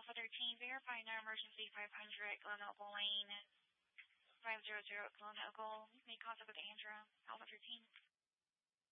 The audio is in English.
Alpha 13, verifying our emergency 500 Glen Ogle Lane, 500 Glen Ogle. Make